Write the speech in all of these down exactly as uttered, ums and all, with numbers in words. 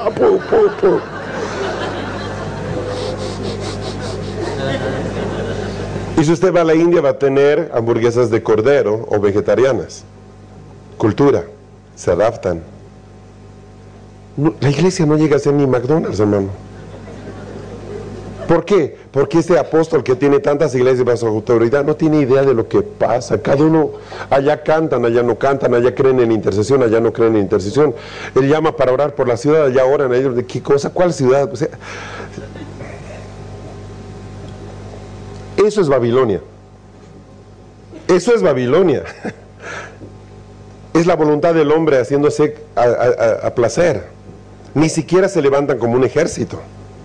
pu, pu, pu. Y si usted va a la India va a tener hamburguesas de cordero o vegetarianas. Cultura, se adaptan. No, la iglesia no llega a ser ni McDonald's, hermano. ¿Por qué? Porque este apóstol que tiene tantas iglesias bajo su autoridad no tiene idea de lo que pasa. Cada uno, allá cantan, allá no cantan, allá creen en intercesión, allá no creen en intercesión. Él llama para orar por la ciudad, allá oran ellos. ¿De qué cosa? ¿Cuál ciudad? O sea, eso es Babilonia. Eso es Babilonia. Es la voluntad del hombre haciéndose a, a, a placer. Ni siquiera se levantan como un ejército.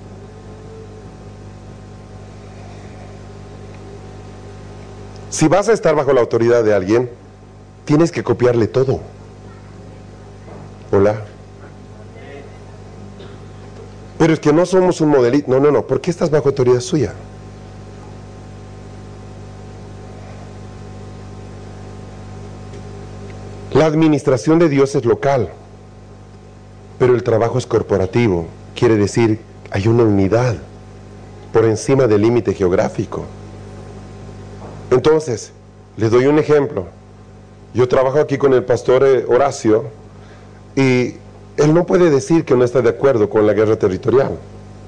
Si vas a estar bajo la autoridad de alguien, tienes que copiarle todo. Hola. Pero es que no somos un modelito. No, no, no. ¿Por qué estás bajo autoridad suya? La administración de Dios es local, pero el trabajo es corporativo. Quiere decir, hay una unidad por encima del límite geográfico. Entonces, les doy un ejemplo. Yo trabajo aquí con el pastor Horacio y él no puede decir que no está de acuerdo con la guerra territorial.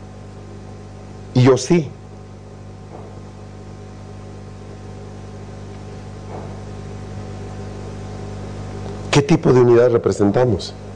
Y yo sí. ¿Qué tipo de unidad representamos?